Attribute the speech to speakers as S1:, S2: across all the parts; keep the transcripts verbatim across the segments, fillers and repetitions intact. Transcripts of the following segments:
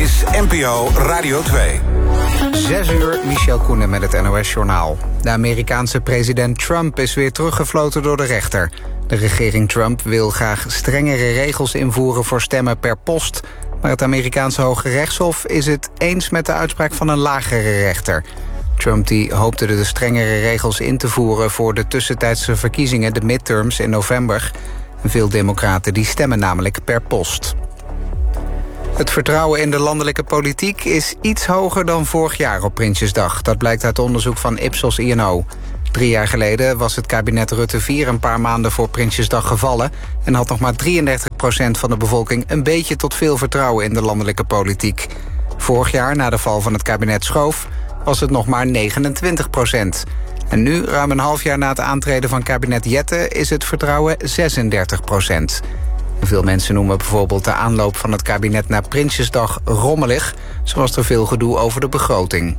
S1: is N P O Radio twee.
S2: Zes uur, Michel Koenen met het N O S-journaal. De Amerikaanse president Trump is weer teruggefloten door de rechter. De regering Trump wil graag strengere regels invoeren voor stemmen per post. Maar het Amerikaanse Hoge Rechtshof is het eens met de uitspraak van een lagere rechter. Trump die hoopte de strengere regels in te voeren voor de tussentijdse verkiezingen, de midterms in november. Veel democraten die stemmen namelijk per post. Het vertrouwen in de landelijke politiek is iets hoger dan vorig jaar op Prinsjesdag. Dat blijkt uit onderzoek van Ipsos I N O. Drie jaar geleden was het kabinet Rutte vier een paar maanden voor Prinsjesdag gevallen en had nog maar drieëndertig procent van de bevolking een beetje tot veel vertrouwen in de landelijke politiek. Vorig jaar, na de val van het kabinet Schoof, was het nog maar negenentwintig procent. En nu, ruim een half jaar na het aantreden van kabinet Jette, is het vertrouwen zesendertig procent. Veel mensen noemen bijvoorbeeld de aanloop van het kabinet naar Prinsjesdag rommelig. Zo was er veel gedoe over de begroting.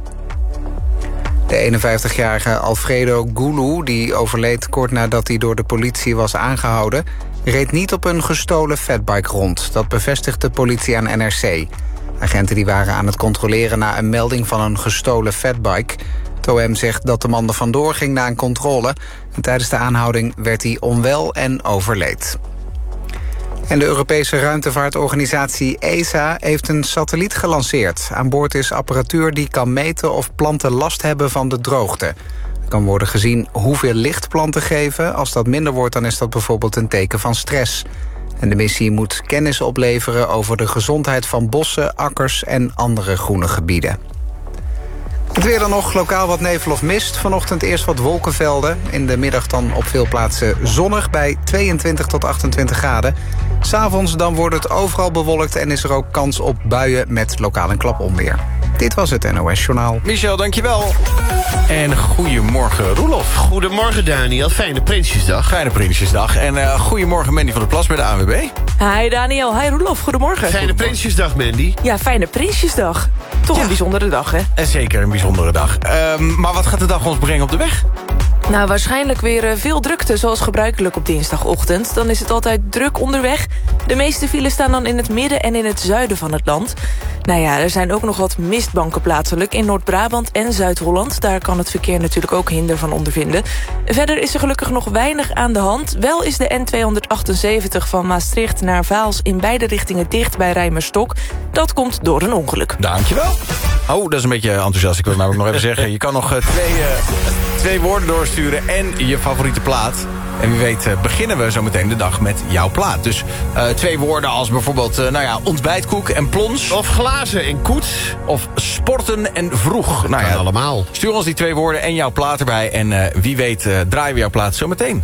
S2: De eenenvijftigjarige Alfredo Gulu, die overleed kort nadat hij door de politie was aangehouden, reed niet op een gestolen fatbike rond. Dat bevestigt de politie aan N R C. Agenten die waren aan het controleren na een melding van een gestolen fatbike. Het O M zegt dat de man er vandoor ging na een controle. En tijdens de aanhouding werd hij onwel en overleed. En de Europese ruimtevaartorganisatie E S A heeft een satelliet gelanceerd. Aan boord is apparatuur die kan meten of planten last hebben van de droogte. Er kan worden gezien hoeveel licht planten geven. Als dat minder wordt, dan is dat bijvoorbeeld een teken van stress. En de missie moet kennis opleveren over de gezondheid van bossen, akkers en andere groene gebieden. Het weer dan nog, lokaal wat nevel of mist. Vanochtend eerst wat wolkenvelden. In de middag dan op veel plaatsen zonnig bij tweeëntwintig tot achtentwintig graden. 'S Avonds dan wordt het overal bewolkt en is er ook kans op buien met lokaal een klap onweer. Dit was het N O S-journaal.
S3: Michel, dankjewel. En goedemorgen, Roelof.
S4: Goedemorgen, Daniel. Fijne Prinsjesdag.
S3: Fijne Prinsjesdag. En uh, goedemorgen, Mandy van der Plas bij de A N W B.
S5: Hi Daniel, hi Roelof, goedemorgen.
S4: Fijne Prinsjesdag, Mandy.
S5: Ja, fijne Prinsjesdag. Toch
S3: ja.
S5: een bijzondere dag, hè?
S3: En zeker een bijzondere dag. Um, maar wat gaat de dag ons brengen op de weg?
S5: Nou, waarschijnlijk weer uh, veel drukte, zoals gebruikelijk op dinsdagochtend. Dan is het altijd druk onderweg. De meeste files staan dan in het midden en in het zuiden van het land. Nou ja, er zijn ook nog wat mistbanken plaatselijk in Noord-Brabant en Zuid-Holland. Daar kan het verkeer natuurlijk ook hinder van ondervinden. Verder is er gelukkig nog weinig aan de hand. Wel is de N tweehonderdachtenzeventig van Maastricht naar Vaals in beide richtingen dicht bij Rijmerstok. Dat komt door een ongeluk.
S3: Dankjewel. Oh, dat is een beetje enthousiast. Ik wil namelijk nog even zeggen, je kan nog uh, twee, uh, twee woorden doorsturen en je favoriete plaat. En wie weet uh, beginnen we zo meteen de dag met jouw plaat. Dus uh, twee woorden als bijvoorbeeld uh, nou ja, ontbijtkoek en plons.
S4: Of glazen en koets.
S3: Of sporten en vroeg. Nou ja,
S4: allemaal.
S3: Stuur ons die twee woorden en jouw plaat erbij. En uh, wie weet uh, draaien we jouw plaat zo meteen.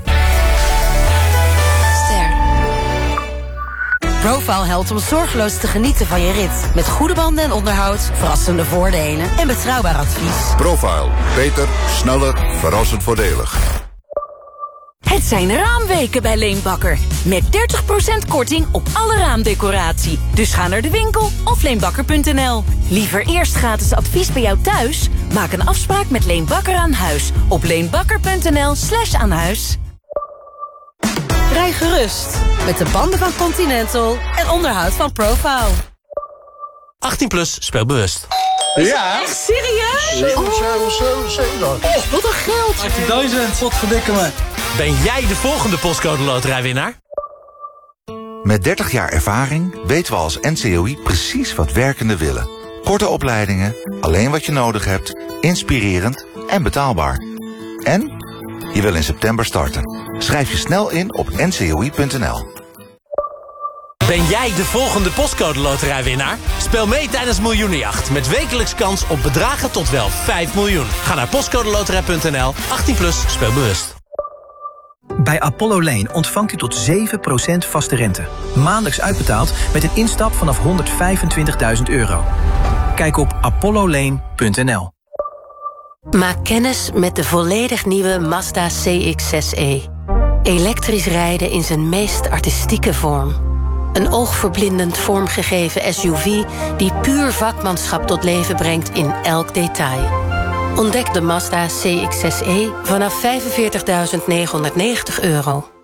S6: Profile helpt om zorgeloos te genieten van je rit. Met goede banden en onderhoud, verrassende voordelen en betrouwbaar advies.
S7: Profile. Beter, sneller, verrassend voordelig.
S6: Het zijn raamweken bij Leenbakker. Met dertig procent korting op alle raamdecoratie. Dus ga naar de winkel of leenbakker punt n l. Liever eerst gratis advies bij jou thuis? Maak een afspraak met Leenbakker aan huis. Op leenbakker punt n l slash aan huis. Rij gerust met de banden van Continental en onderhoud van Profile.
S8: achttien plus, speel bewust.
S4: Ja.
S6: Echt serieus?
S4: zeven, zeven, zeven, zeven.
S6: Oh, wat een geld.
S8: achttien wat verdikken me. Ben jij de volgende postcode loterijwinnaar?
S7: Met dertig jaar ervaring weten we als N C O I precies wat werkenden willen. Korte opleidingen, alleen wat je nodig hebt, inspirerend en betaalbaar. En je wil in september starten. Schrijf je snel in op n c o i punt n l.
S8: Ben jij de volgende postcode loterijwinnaar? Speel mee tijdens Miljoenenjacht met wekelijks kans op bedragen tot wel vijf miljoen. Ga naar postcodeloterij punt n l. achttien plus, speel bewust.
S9: Bij Apollo Lane ontvangt u tot zeven procent vaste rente. Maandelijks uitbetaald met een instap vanaf honderdvijfentwintigduizend euro. Kijk op apollo lane punt n l.
S6: Maak kennis met de volledig nieuwe Mazda C X zes e. Elektrisch rijden in zijn meest artistieke vorm. Een oogverblindend vormgegeven S U V die puur vakmanschap tot leven brengt in elk detail. Ontdek de Mazda C X zes e vanaf vijfenveertigduizend negenhonderdnegentig euro.